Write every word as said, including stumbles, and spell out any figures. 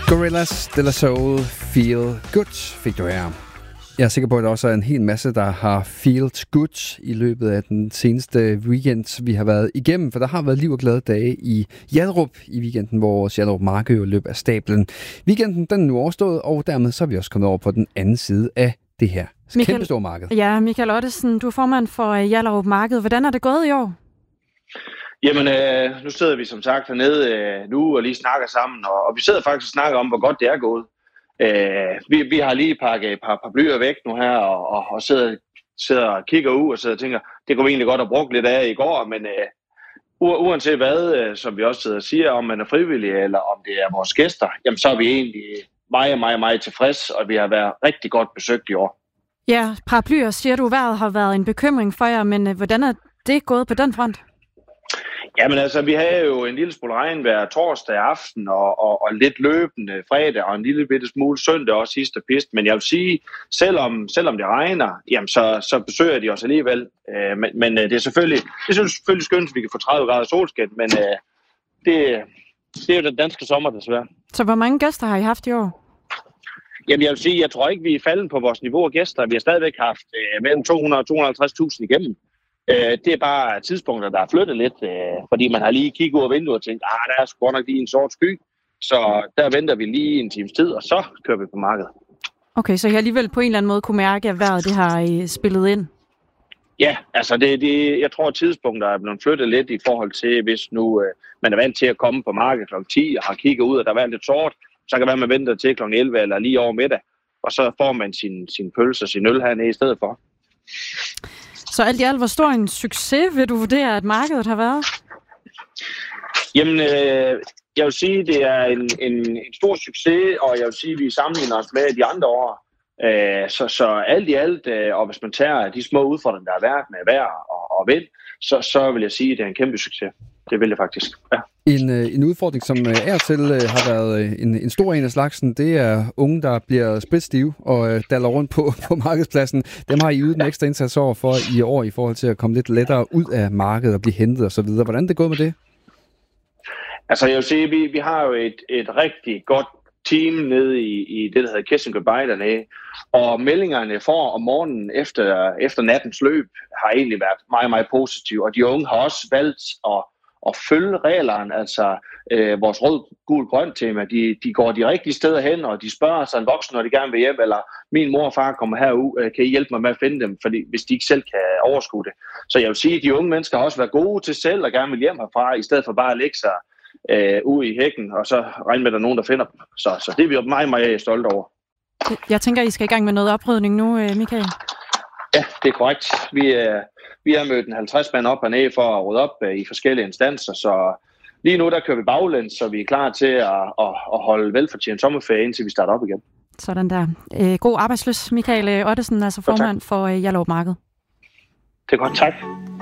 Gorillaz de la Soul, Feel Good, fik du her. Jeg er sikker på, at der også er en hel masse, der har feelt good i løbet af den seneste weekend, vi har været igennem. For der har været liv og glade dage i Hjallerup i weekenden, hvor Hjallerup Marked jo løb af stablen. Weekenden den er nu overstået, og dermed så er vi også kommet over på den anden side af det her kæmpe store marked. Ja, Michael Ottesen, du er formand for Hjallerup Marked. Hvordan er det gået i år? Jamen, øh, nu sidder vi som sagt hernede øh, nu og lige snakker sammen, og, og vi sidder faktisk og snakker om, hvor godt det er gået. Øh, vi, vi har lige pakket et par, par blyer væk nu her, og, og, og sidder, sidder og kigger ud og sidder og tænker, det kunne vi egentlig godt have brugt lidt af i går, men øh, u- uanset hvad, øh, som vi også sidder og siger, om man er frivillig eller om det er vores gæster, jamen så er vi egentlig meget, meget, meget tilfreds, og vi har været rigtig godt besøgt i år. Ja, paraplyer siger du, vejret har været en bekymring for jer, men øh, hvordan er det gået på den front? Jamen altså, vi havde jo en lille smule regn hver torsdag aften, og, og, og lidt løbende fredag, og en lille bitte smule søndag også sidste pist. Men jeg vil sige, selvom, selvom det regner, jamen så, så besøger de os alligevel. Øh, men men det er selvfølgelig, det er selvfølgelig skønt, at vi kan få tredive grader solskin, men øh, det, det er jo den danske sommer desværre. Så hvor mange gæster har I haft i år? Jamen jeg vil sige, jeg tror ikke, vi er faldet på vores niveau af gæster. Vi har stadigvæk haft øh, mellem to hundrede og to hundrede og halvtreds tusind igennem. Det er bare tidspunkter, der er flyttet lidt, fordi man har lige kigget ud af vinduet og tænkt, ah, der er sgu nok lige en sort sky, så der venter vi lige en times tid, og så kører vi på markedet. Okay, så jeg alligevel på en eller anden måde kunne mærke, at vejret det har spillet ind? Ja, altså det, det, jeg tror, at tidspunkter er blevet flyttet lidt i forhold til, hvis nu øh, man er vant til at komme på markedet klokken ti og har kigget ud, og der er lidt sort, så kan det være, man venter til klokken elleve eller lige over middag, og så får man sin, sin pølse og sin øl hernede i stedet for. Så alt i alt, hvor stor en succes vil du vurdere, at markedet har været? Jamen, øh, jeg vil sige, det er en, en, en stor succes, og jeg vil sige, at vi sammenligner os med de andre år. Øh, så, så alt i alt, øh, og hvis man tager de små udfordringer, der har været med vejr og, og vind, så, så vil jeg sige, at det er en kæmpe succes. Det vil jeg faktisk, ja. En, en udfordring, som er til har været en, en stor en af slagsen, det er unge, der bliver spritstive og daller rundt på, på markedspladsen. Dem har I ydet en ekstra indsats over for i år i forhold til at komme lidt lettere ud af markedet og blive hentet osv. Hvordan er det gået med det? Altså jeg vil sige, vi, vi har jo et, et rigtig godt team nede i, i det, der hedder Kissing Goodbye dernede. Og meldingerne for om morgenen efter, efter nattens løb har egentlig været meget, meget positive. Og de unge har også valgt at og følge reglerne, altså øh, vores rød-gul-grøn tema, de, de går de rigtige steder hen, og de spørger sig en voksen, når de gerne vil hjem, eller min mor og far kommer herud, øh, kan I hjælpe mig med at finde dem, fordi, hvis de ikke selv kan overskue det. Så jeg vil sige, at de unge mennesker har også været gode til selv, og gerne vil hjem herfra, i stedet for bare at lægge sig øh, ude i hækken, og så regne med, at der er nogen, der finder dem. Så, så det er vi jo meget, meget stolte over. Jeg tænker, I skal i gang med noget oprydning nu, Michael. Ja, det er korrekt. Vi er... Vi har mødt en halvtreds mand op og ned for at rydde op i forskellige instanser, så lige nu der kører vi baglæns, så vi er klar til at, at, at holde velfortjent sommerferie, indtil vi starter op igen. Sådan der. Øh, god arbejdsløs, Michael Ottesen, altså formand for Hjallerup Marked. Det er godt, tak.